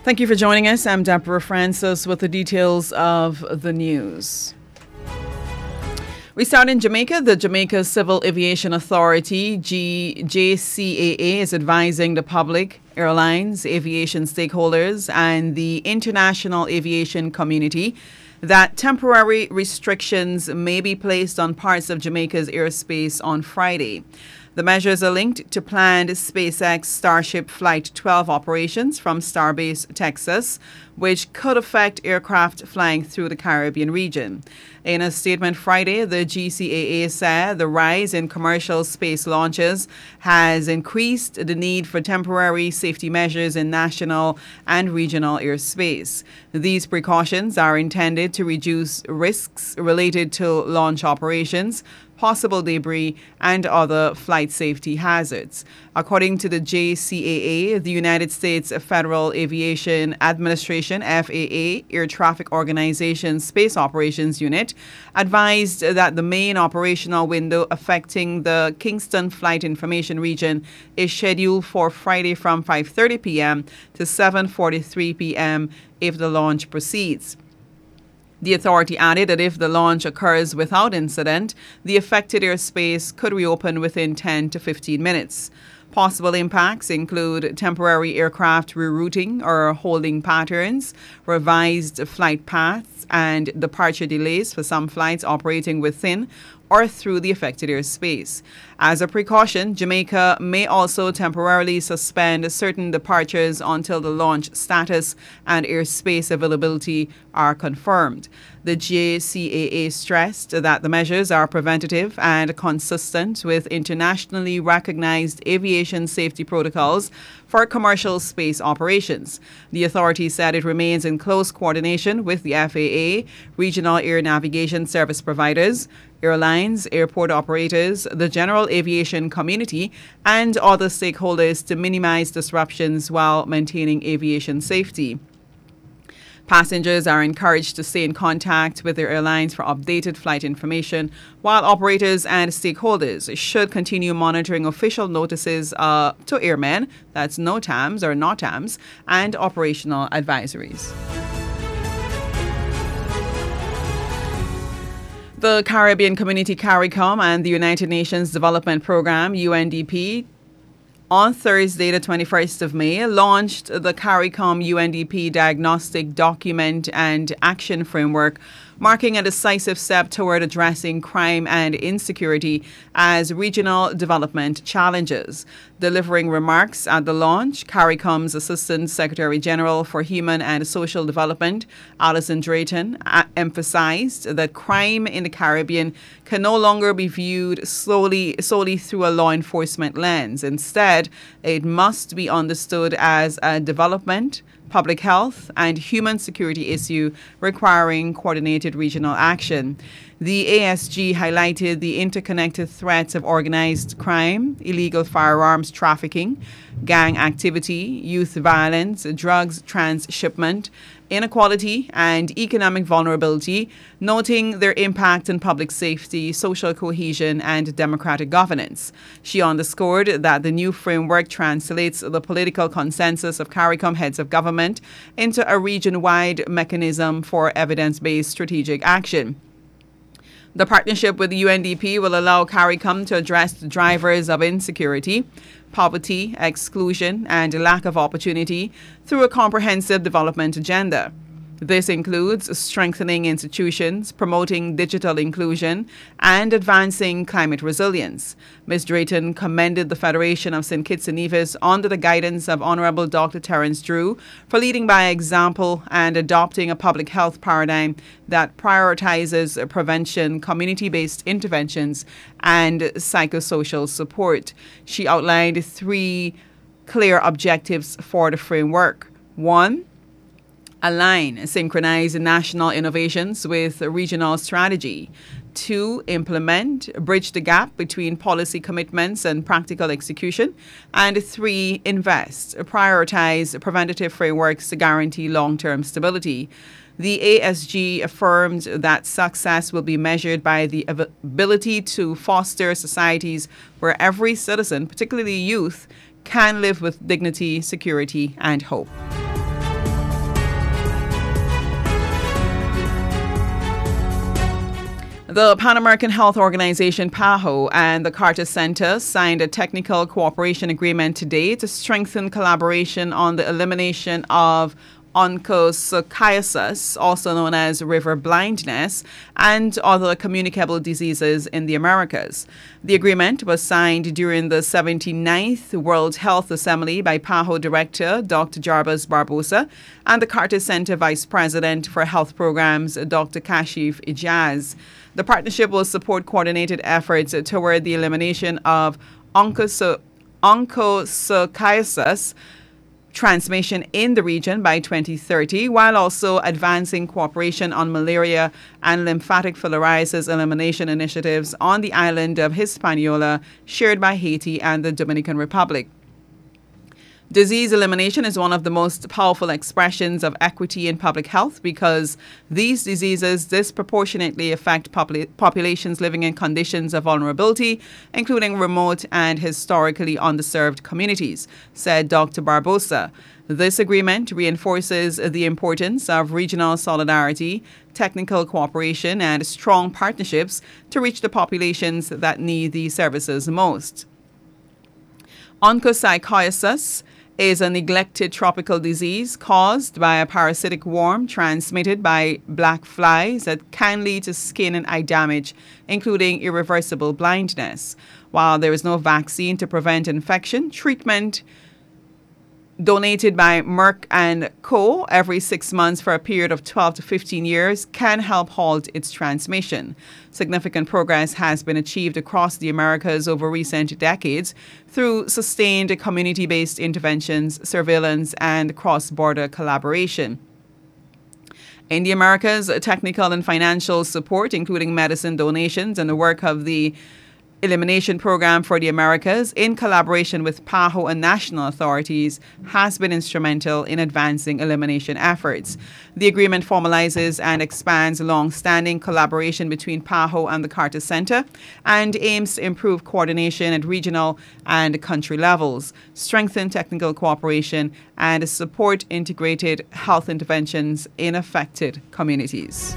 Thank you for joining us. I'm Deborah Francis with the details of the news. We start in Jamaica. The Jamaica Civil Aviation Authority, JCAA, is advising the public, airlines, aviation stakeholders, and the international aviation community that temporary restrictions may be placed on parts of Jamaica's airspace on Friday. The measures are linked to planned SpaceX Starship Flight 12 operations from Starbase, Texas, which could affect aircraft flying through the Caribbean region. In a statement Friday, the GCAA said the rise in commercial space launches has increased the need for temporary safety measures in national and regional airspace. These precautions are intended to reduce risks related to launch operations, possible debris, and other flight safety hazards. According to the JCAA, the United States Federal Aviation Administration, FAA, Air Traffic Organization Space Operations Unit, advised that the main operational window affecting the Kingston Flight Information Region is scheduled for Friday from 5:30 p.m. to 7:43 p.m. if the launch proceeds. The authority added that if the launch occurs without incident, the affected airspace could reopen within 10 to 15 minutes. Possible impacts include temporary aircraft rerouting or holding patterns, revised flight paths, and departure delays for some flights operating within or through the affected airspace. As a precaution, Jamaica may also temporarily suspend certain departures until the launch status and airspace availability are confirmed. The JCAA stressed that the measures are preventative and consistent with internationally recognized aviation safety protocols for commercial space operations. The authority said it remains in close coordination with the FAA, regional air navigation service providers, airlines, airport operators, the general aviation community, and other stakeholders to minimize disruptions while maintaining aviation safety. Passengers are encouraged to stay in contact with their airlines for updated flight information, while operators and stakeholders should continue monitoring official notices to airmen, that's NOTAMs or NOTAMs, and operational advisories. The Caribbean Community CARICOM and the United Nations Development Programme, UNDP, on Thursday, the 21st of May, launched the CARICOM UNDP Diagnostic Document and Action Framework, marking a decisive step toward addressing crime and insecurity as regional development challenges. Delivering remarks at the launch, CARICOM's Assistant Secretary General for Human and Social Development, Alison Drayton, emphasized that crime in the Caribbean can no longer be viewed solely through a law enforcement lens. Instead, it must be understood as a development, public health, and human security issue requiring coordinated regional action. The ASG highlighted the interconnected threats of organized crime, illegal firearms trafficking, gang activity, youth violence, drugs transshipment, inequality, and economic vulnerability, noting their impact on public safety, social cohesion, and democratic governance. She underscored that the new framework translates the political consensus of CARICOM heads of government into a region-wide mechanism for evidence-based strategic action. The partnership with the UNDP will allow CARICOM to address the drivers of insecurity, poverty, exclusion, and lack of opportunity through a comprehensive development agenda. This includes strengthening institutions, promoting digital inclusion, and advancing climate resilience. Ms. Drayton commended the Federation of St. Kitts and Nevis under the guidance of Honorable Dr. Terence Drew for leading by example and adopting a public health paradigm that prioritizes prevention, community-based interventions, and psychosocial support. She outlined 3 clear objectives for the framework. 1, align, synchronize national innovations with regional strategy. 2, implement, bridge the gap between policy commitments and practical execution. And 3, invest, prioritize preventative frameworks to guarantee long-term stability. The ASG affirmed that success will be measured by the ability to foster societies where every citizen, particularly youth, can live with dignity, security, and hope. The Pan American Health Organization, PAHO, and the Carter Center signed a technical cooperation agreement today to strengthen collaboration on the elimination of onchocerciasis, also known as river blindness, and other communicable diseases in the Americas. The agreement was signed during the 79th World Health Assembly by PAHO Director Dr. Jarbas Barbosa and the Carter Center Vice President for Health Programs Dr. Kashif Ijaz. The partnership will support coordinated efforts toward the elimination of onchocerciasis transmission in the region by 2030, while also advancing cooperation on malaria and lymphatic filariasis elimination initiatives on the island of Hispaniola, shared by Haiti and the Dominican Republic. Disease elimination is one of the most powerful expressions of equity in public health because these diseases disproportionately affect populations living in conditions of vulnerability, including remote and historically underserved communities, said Dr. Barbosa. This agreement reinforces the importance of regional solidarity, technical cooperation, and strong partnerships to reach the populations that need these services most. Onchocerciasis is a neglected tropical disease caused by a parasitic worm transmitted by black flies that can lead to skin and eye damage, including irreversible blindness. While there is no vaccine to prevent infection, treatment donated by Merck and Co. every 6 months for a period of 12 to 15 years can help halt its transmission. Significant progress has been achieved across the Americas over recent decades through sustained community-based interventions, surveillance, and cross-border collaboration. In the Americas, technical and financial support, including medicine donations and the work of the Elimination Program for the Americas, in collaboration with PAHO and national authorities, has been instrumental in advancing elimination efforts. The agreement formalizes and expands long-standing collaboration between PAHO and the Carter Center and aims to improve coordination at regional and country levels, strengthen technical cooperation, and support integrated health interventions in affected communities.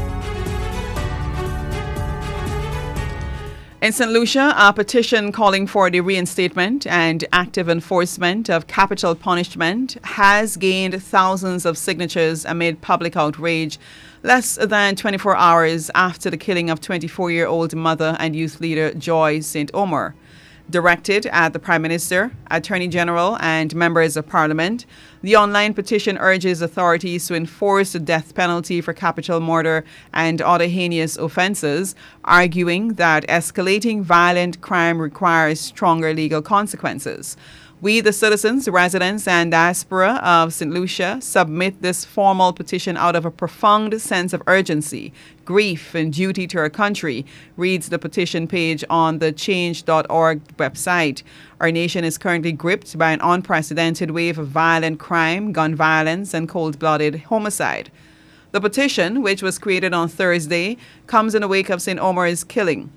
In St. Lucia, a petition calling for the reinstatement and active enforcement of capital punishment has gained thousands of signatures amid public outrage less than 24 hours after the killing of 24-year-old mother and youth leader Joy St. Omer. Directed at the Prime Minister, Attorney General, and members of Parliament, the online petition urges authorities to enforce the death penalty for capital murder and other heinous offences, arguing that escalating violent crime requires stronger legal consequences. We, the citizens, residents, and diaspora of St. Lucia, submit this formal petition out of a profound sense of urgency, grief, and duty to our country, reads the petition page on the change.org website. Our nation is currently gripped by an unprecedented wave of violent crime, gun violence, and cold-blooded homicide. The petition, which was created on Thursday, comes in the wake of St. Omer's killing.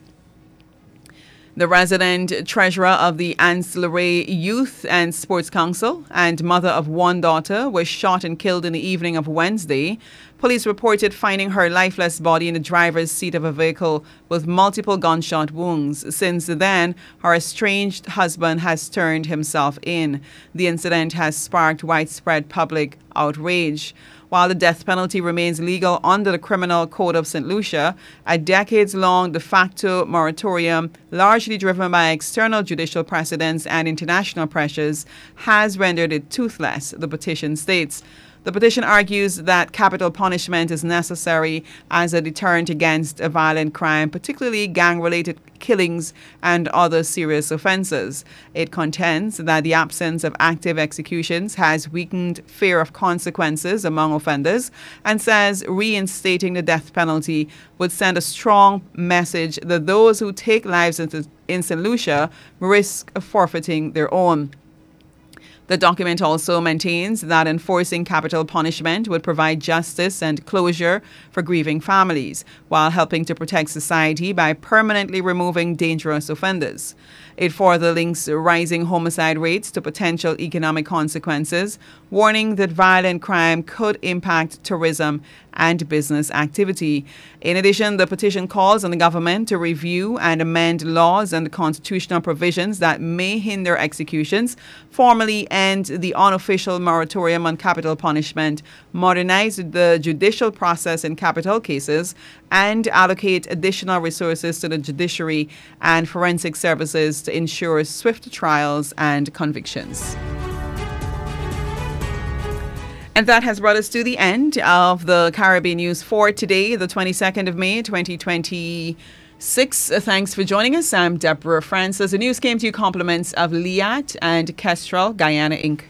The resident treasurer of the Ancillary Youth and Sports Council and mother of one daughter was shot and killed in the evening of Wednesday. Police reported finding her lifeless body in the driver's seat of a vehicle with multiple gunshot wounds. Since then, her estranged husband has turned himself in. The incident has sparked widespread public outrage. While the death penalty remains legal under the Criminal Code of St. Lucia, a decades-long de facto moratorium, largely driven by external judicial precedents and international pressures, has rendered it toothless, the petition states. The petition argues that capital punishment is necessary as a deterrent against a violent crime, particularly gang-related killings and other serious offenses. It contends that the absence of active executions has weakened fear of consequences among offenders and says reinstating the death penalty would send a strong message that those who take lives in St. Lucia risk forfeiting their own. The document also maintains that enforcing capital punishment would provide justice and closure for grieving families, while helping to protect society by permanently removing dangerous offenders. It further links rising homicide rates to potential economic consequences, warning that violent crime could impact tourism and business activity. In addition, the petition calls on the government to review and amend laws and constitutional provisions that may hinder executions, formally end the unofficial moratorium on capital punishment, modernize the judicial process in capital cases, and allocate additional resources to the judiciary and forensic services to ensure swift trials and convictions. And that has brought us to the end of the Caribbean News for today, the 22nd of May, 2026. Thanks for joining us. I'm Deborah Francis. The news came to you compliments of Liat and Kestrel Guyana Inc.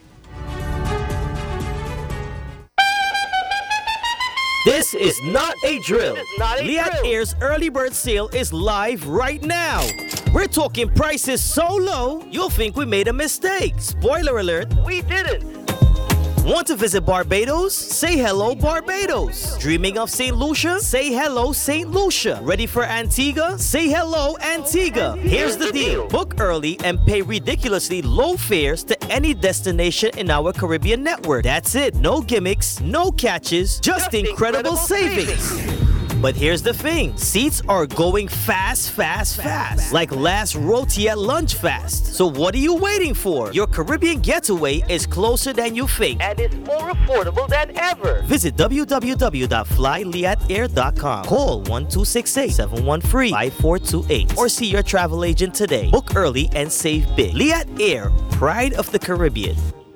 This is not a drill. Liat Air's early bird sale is live right now. We're talking prices so low, you'll think we made a mistake. Spoiler alert, we didn't. Want to visit Barbados? Say hello, Barbados. Dreaming of St. Lucia? Say hello, St. Lucia. Ready for Antigua? Say hello, Antigua. Here's the deal. Book early and pay ridiculously low fares to any destination in our Caribbean network. That's it. No gimmicks, no catches, just incredible savings. But here's the thing, seats are going fast. Like last roti at lunch fast. So what are you waiting for? Your Caribbean getaway is closer than you think. And it's more affordable than ever. Visit www.flyliatair.com. Call 1268-713-5428 or see your travel agent today. Book early and save big. Liat Air, pride of the Caribbean.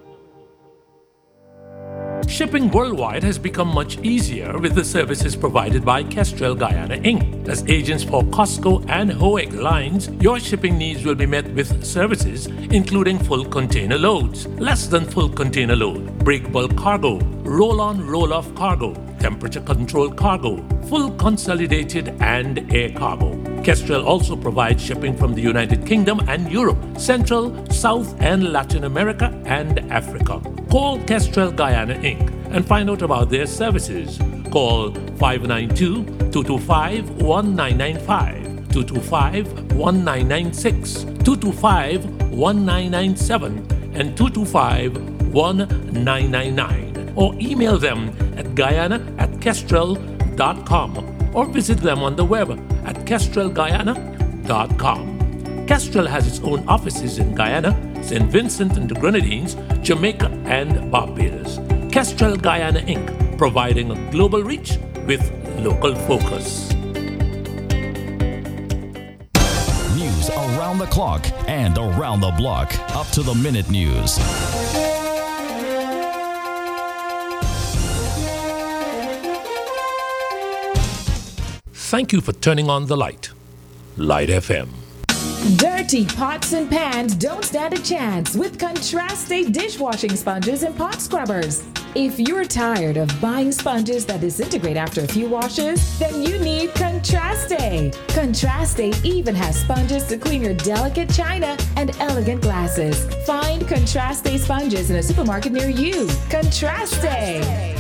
Shipping worldwide has become much easier with the services provided by Kestrel Guyana Inc. As agents for Costco and Hoeg lines, your shipping needs will be met with services including full container loads, less than full container load, break bulk cargo, roll-on roll-off cargo, temperature-controlled cargo, full consolidated and air cargo. Kestrel also provides shipping from the United Kingdom and Europe, Central, South and Latin America and Africa. Call Kestrel Guyana Inc. and find out about their services. Call 592-225-1995, 225-1996, 225-1997, and 225-1999. Or email them at guyana@kestrel.com or visit them on the web at kestrelguyana.com. Kestrel has its own offices in Guyana, St. Vincent and the Grenadines, Jamaica, and Barbados. Kestrel Guyana Inc., providing a global reach with local focus. News around the clock and around the block. Up to the minute news. Thank you for turning on the light. Light FM. Dirty pots and pans don't stand a chance with Contraste dishwashing sponges and pot scrubbers. If you're tired of buying sponges that disintegrate after a few washes, then you need Contraste. Contraste even has sponges to clean your delicate china and elegant glasses. Find Contraste sponges in a supermarket near you. Contraste.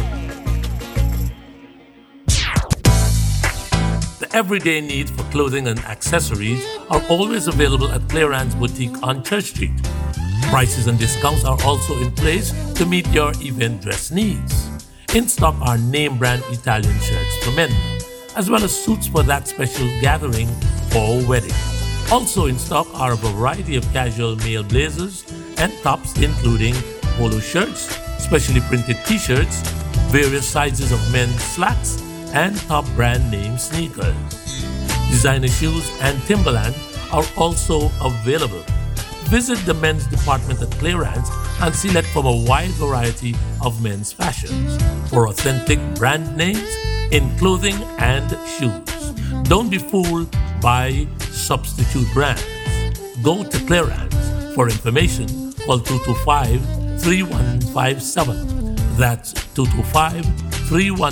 The everyday needs for clothing and accessories are always available at Clearance Boutique on Church Street. Prices and discounts are also in place to meet your event dress needs. In stock are name brand Italian shirts for men, as well as suits for that special gathering or wedding. Also in stock are a variety of casual male blazers and tops including polo shirts, specially printed t-shirts, various sizes of men's slacks, and top brand name sneakers. Designer shoes and Timberland are also available. Visit the men's department at Clearance and select from a wide variety of men's fashions for authentic brand names in clothing and shoes. Don't be fooled by substitute brands. Go to Clearance. For information, call 225-3157. That's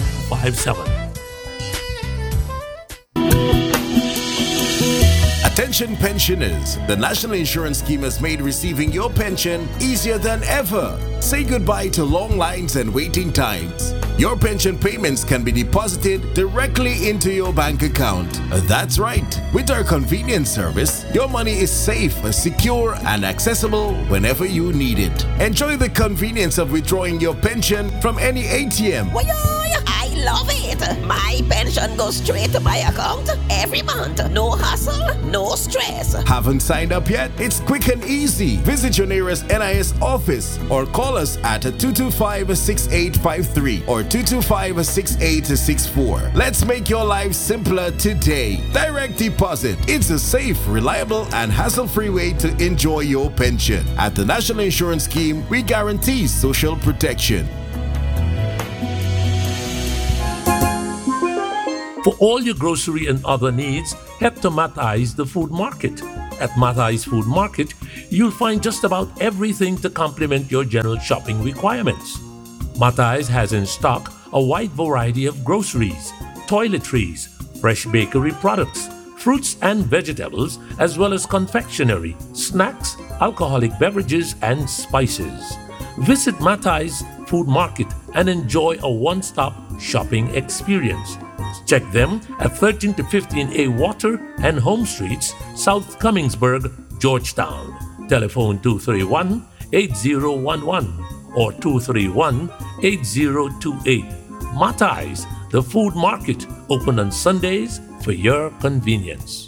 225-3157. Attention pensioners, the National Insurance Scheme has made receiving your pension easier than ever. Say goodbye to long lines and waiting times. Your pension payments can be deposited directly into your bank account. That's right. With our convenience service, your money is safe, secure, and accessible whenever you need it. Enjoy the convenience of withdrawing your pension from any ATM. I love it. My pension goes straight to my account every month. No hassle, no stress. Haven't signed up yet? It's quick and easy. Visit your nearest NIS office or call us at 225-6853 or 225-6864. Let's make your life simpler today. Direct deposit. It's a safe, reliable, and hassle-free way to enjoy your pension. At the National Insurance Scheme, we guarantee social protection. For all your grocery and other needs, head to Matai's The Food Market. At Matai's Food Market, you'll find just about everything to complement your general shopping requirements. Matai's has in stock a wide variety of groceries, toiletries, fresh bakery products, fruits and vegetables, as well as confectionery, snacks, alcoholic beverages, and spices. Visit Matai's Food Market and enjoy a one-stop shopping experience. Check them at 13 to 15A Water and Home Streets, South Cummingsburg, Georgetown. Telephone 231-8011 or 231-8028. Matai's, the food market, open on Sundays for your convenience.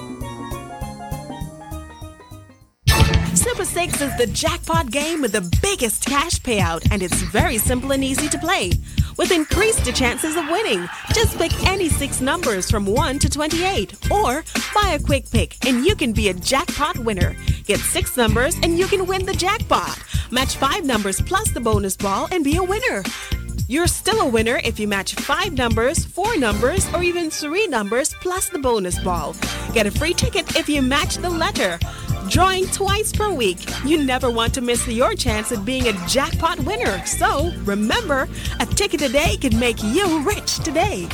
Super 6 is the jackpot game with the biggest cash payout, and it's very simple and easy to play. With increased chances of winning, just pick any 6 numbers from 1 to 28, or buy a quick pick and you can be a jackpot winner. Get 6 numbers and you can win the jackpot. Match 5 numbers plus the bonus ball and be a winner. You're still a winner if you match 5 numbers, 4 numbers, or even 3 numbers plus the bonus ball. Get a free ticket if you match the letter. Drawing twice per week. You never want to miss your chance at being a jackpot winner. So remember, a ticket today can make you rich today.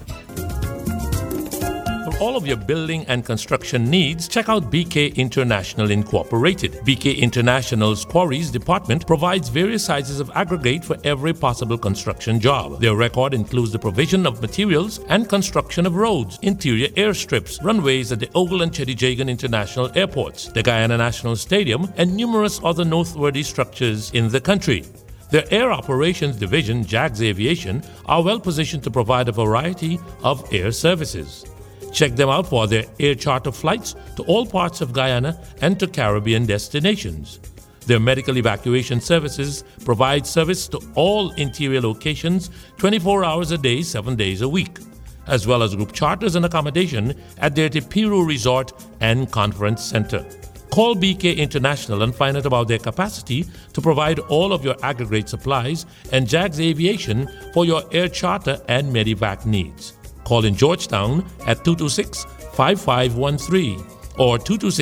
For all of your building and construction needs, check out BK International Incorporated. BK International's Quarries Department provides various sizes of aggregate for every possible construction job. Their record includes the provision of materials and construction of roads, interior airstrips, runways at the Ogle and Chedijagan International Airports, the Guyana National Stadium, and numerous other noteworthy structures in the country. Their Air Operations Division, JAGS Aviation, are well positioned to provide a variety of air services. Check them out for their air charter flights to all parts of Guyana and to Caribbean destinations. Their medical evacuation services provide service to all interior locations 24 hours a day, 7 days a week, as well as group charters and accommodation at their Tipiru Resort and Conference Center. Call BK International and find out about their capacity to provide all of your aggregate supplies and JAGS Aviation for your air charter and medevac needs. Call in Georgetown at 226-5513 or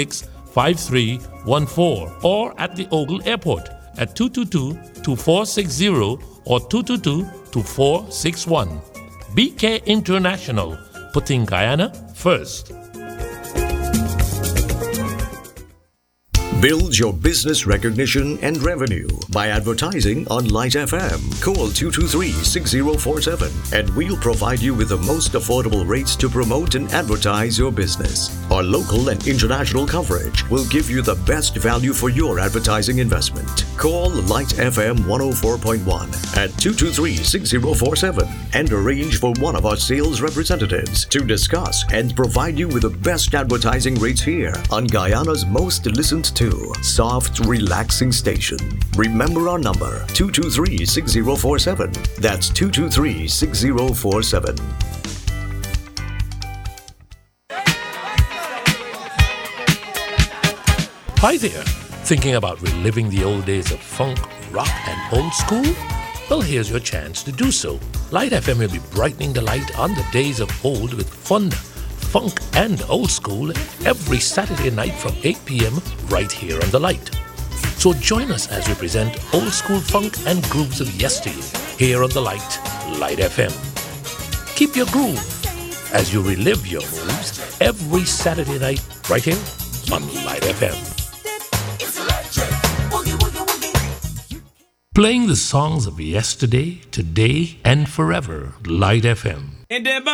226-5314 or at the Ogle Airport at 222-2460 or 222-2461. BK International, putting Guyana first. Build your business recognition and revenue by advertising on Light FM. Call 223-6047 and we'll provide you with the most affordable rates to promote and advertise your business. Our local and international coverage will give you the best value for your advertising investment. Call Light FM 104.1 at 223-6047 and arrange for one of our sales representatives to discuss and provide you with the best advertising rates here on Guyana's most listened to soft, relaxing station. Remember our number, 223-6047. That's 223-6047. Hi there. Thinking about reliving the old days of funk, rock, and old school? Well, here's your chance to do so. Light FM will be brightening the light on the days of old with fun, funk, and old school every Saturday night from 8 p.m. right here on The Light. So join us as we present old school funk and grooves of yesteryear here on The Light, Light FM. Keep your groove as you relive your moves every Saturday night right here on Light FM. Playing the songs of yesterday, today, and forever. Light FM.